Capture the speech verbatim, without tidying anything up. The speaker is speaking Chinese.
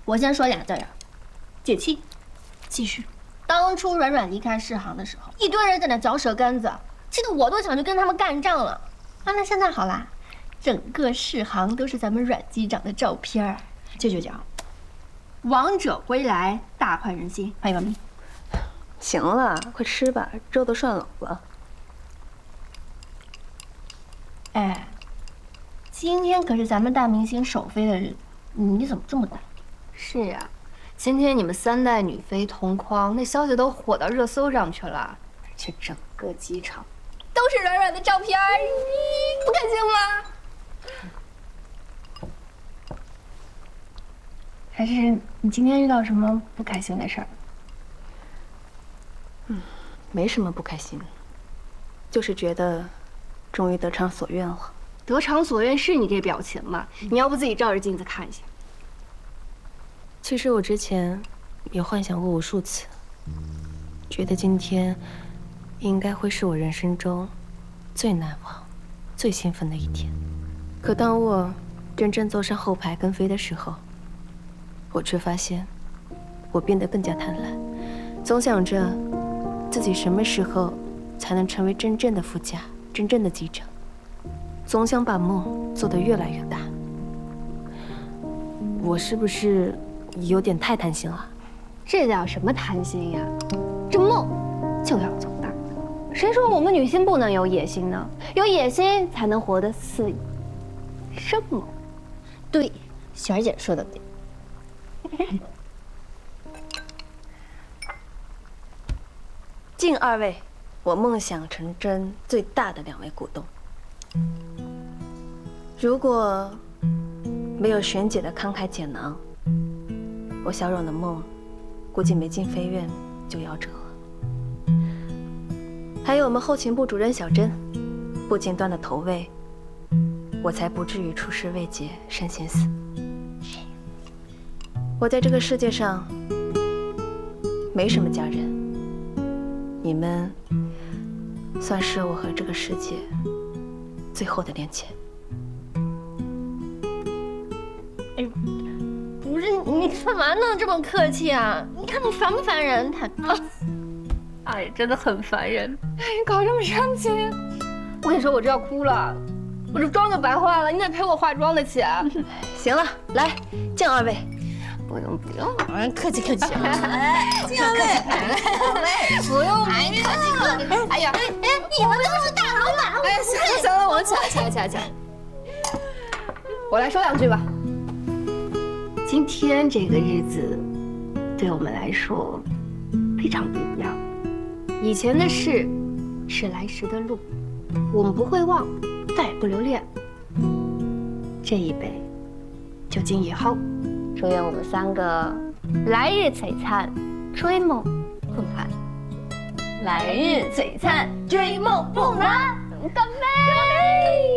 我先说俩字儿，解气。 继续。 当初软软离开世行的时候，一堆人在那嚼舌根子，气得我都想去跟他们干仗了。啊，那现在好啦，整个世行都是咱们阮机长的照片儿，这就叫王者归来，大快人心。欢迎文明。 行了，快吃吧，粥都涮冷了。 哎，今天可是咱们大明星首飞的日子，你怎么这么大？ 是呀、啊，今天你们三代女飞同框，那消息都火到热搜上去了，而且整个机场都是软软的照片儿，你不开心吗？还是你今天遇到什么不开心的事儿？ 嗯，没什么不开心，就是觉得终于得偿所愿了。 得偿所愿是你这表情吗？你要不自己照着镜子看一下。 其实我之前也幻想过无数次，觉得今天应该会是我人生中最难忘、最兴奋的一天。可当我真正坐上后排跟飞的时候，我却发现我变得更加贪婪，总想着自己什么时候才能成为真正的副驾、真正的机长，总想把梦做得越来越大。我是不是有点太贪心了？ 这叫什么贪心呀？这梦就要做大。谁说我们女性不能有野心呢？有野心才能活得肆意生猛。 对，璇儿姐说的对。 敬二位我梦想成真最大的两位股东。如果没有璇姐的慷慨解囊，我小阮的梦估计没进飞院就夭折了。还有我们后勤部主任小珍，不仅端了头位，我才不至于出师未捷身先死。我在这个世界上没什么家人，你们算是我和这个世界最后的连接。 哎，不是你干嘛呢？这么客气啊？你看你烦不烦人？他啊， 哎，真的很烦人。哎，你搞这么伤心，我跟你说，我这要哭了，我这妆就白化了，你得赔我化妆的钱。 行了，来敬二位。 不用不用， 哎，客气客气。 哎，敬二位，不用，哎，客气客气。哎呀，哎， 你们都是大老板。 哎呀，行了行了，我们起来起来起来起来。我来说两句吧。今天这个日子，对我们来说非常不一样。以前的事是来时的路，我们不会忘，再也不留恋。这一杯，就敬以后。祝愿我们三个来日璀璨，追梦不难。 来日璀璨，追梦不难。干杯！